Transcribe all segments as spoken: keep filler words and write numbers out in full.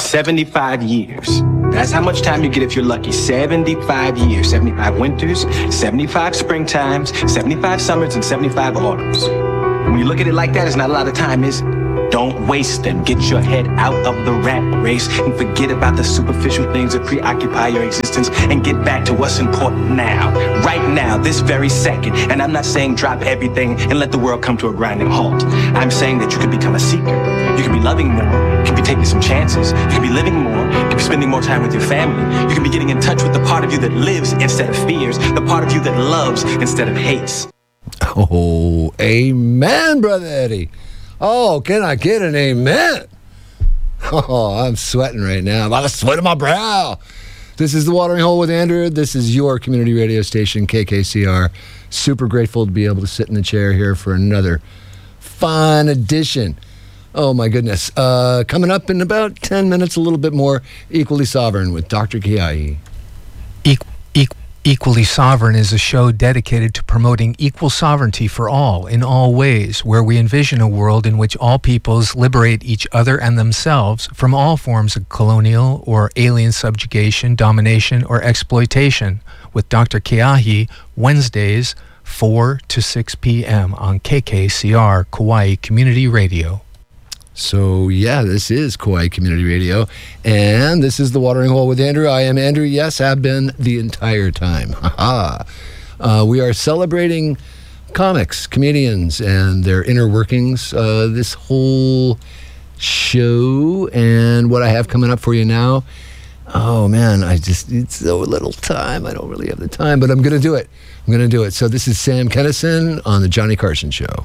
seventy-five years. That's how much time you get if you're lucky. seventy-five years. seventy-five winters, seventy-five springtimes, seventy-five summers, and seventy-five autumns. When you look at it like that, it's not a lot of time, is it? Don't waste them. Get your head out of the rat race and forget about the superficial things that preoccupy your existence and get back to what's important now. Right now, this very second. And I'm not saying drop everything and let the world come to a grinding halt. I'm saying that you could become a seeker. You could be loving more. You could be taking some chances. You could be living more. You could be spending more time with your family. You could be getting in touch with the part of you that lives instead of fears, the part of you that loves instead of hates. Oh, amen, Brother Eddie. Oh, can I get an amen? Oh, I'm sweating right now. I'm about to sweat in my brow. This is The Watering Hole with Andrew. This is your community radio station, K K C R. Super grateful to be able to sit in the chair here for another fun edition. Oh, my goodness. Uh, coming up in about ten minutes, a little bit more, Equally Sovereign with Doctor Kiai. E- e- Equally Sovereign is a show dedicated to promoting equal sovereignty for all in all ways, where we envision a world in which all peoples liberate each other and themselves from all forms of colonial or alien subjugation, domination, or exploitation, with Doctor Kiai, Wednesdays, four to six p.m. on K K C R, Kauai Community Radio. So, yeah, this is Kauai Community Radio, and this is The Watering Hole with Andrew. I am Andrew, yes, have been the entire time. Ha uh, We are celebrating comics, comedians, and their inner workings uh, this whole show, and what I have coming up for you now. Oh, man, I just, it's so little time. I don't really have the time, but I'm going to do it. I'm going to do it. So this is Sam Kinison on The Johnny Carson Show.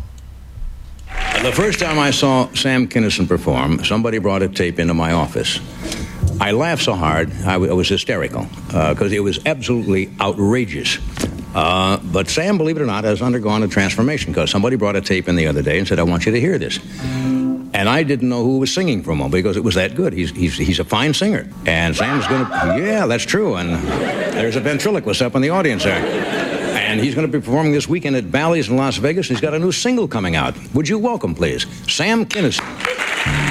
The first time I saw Sam Kinison perform, somebody brought a tape into my office. I laughed so hard, I, w- I was hysterical, because uh, it was absolutely outrageous. Uh, but Sam, believe it or not, has undergone a transformation, because somebody brought a tape in the other day and said, I want you to hear this. And I didn't know who was singing for him, because it was that good. He's he's he's a fine singer. And Sam's going to, yeah, that's true. And there's a ventriloquist up in the audience there. And he's going to be performing this weekend at Bally's in Las Vegas. He's got a new single coming out. Would you welcome, please, Sam Kinison.